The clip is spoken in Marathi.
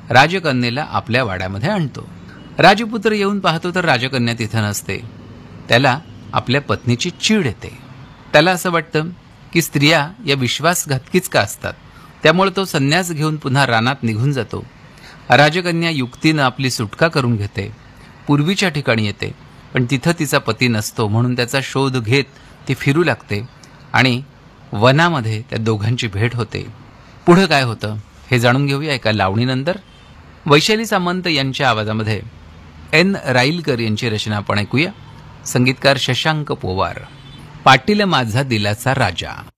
राजकन्येला आपल्या वाड्यामध्ये आणतो. राजपुत्र येऊन पाहतो तर राजकन्या तिथं नसते. त्याला आपल्या पत्नीची चीड येते. त्याला असं वाटतं की स्त्रिया या विश्वासघातकीच का असतात. त्यामुळे तो संन्यास घेऊन पुन्हा रानात निघून जातो. राजकन्या युक्तीनं आपली सुटका करून घेते. पूर्वीच्या ठिकाणी येते, पण तिथं तिचा पती नसतो. म्हणून त्याचा शोध घेत ती फिरू लागते आणि वनामध्ये त्या दोघांची भेट होते. पुढं काय होतं हे जाणून घेऊया एका लावणीनंतर. वैशाली सामंत यांच्या आवाजामध्ये एन राईलकर यांची रचना आपण ऐकूया. संगीतकार शशांक पोवार. पाटील माझा दिलाचा राजा.